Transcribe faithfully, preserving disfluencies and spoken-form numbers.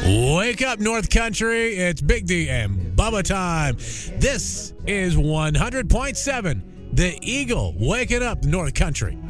Wake up, North Country. It's Big D and Bubba time. This is one hundred point seven, The Eagle, waking up North Country.